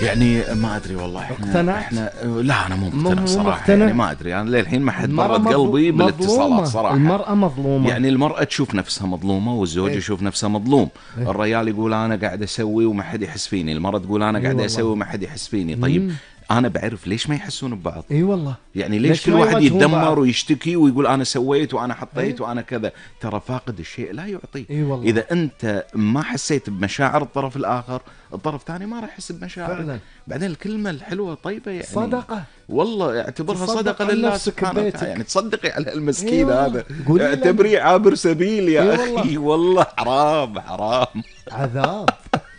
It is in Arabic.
يعني ما ادري والله. احنا لا انا مو مقتنع صراحه. يعني ما ادري انا للحين ما حد برد قلبي بالاتصالات صراحه. المرأة مظلومة. يعني المرأة تشوف نفسها مظلومة والزوج يشوف نفسه مظلوم. الرجال يقول انا قاعد اسوي وما حد يحس فيني، المرأة تقول انا قاعد اسوي وما حد يحس فيني. طيب انا بعرف ليش ما يحسون ببعض. اي والله. يعني ليش كل واحد يتدمر ويشتكي ويقول انا سويت وانا حطيت وانا كذا؟ ترى فاقد الشيء لا يعطي. اذا انت ما حسيت بمشاعر الطرف الاخر، الطرف الثاني ما راح يحس بمشاعر فعلا. بعدين الكلمه الحلوه طيبه يعني صدقه، والله اعتبرها صدقه لله سبحانه وتعالى. يعني تصدقي على المسكين هذا، اعتبريه عابر سبيل يا اخي. والله حرام حرام عذاب.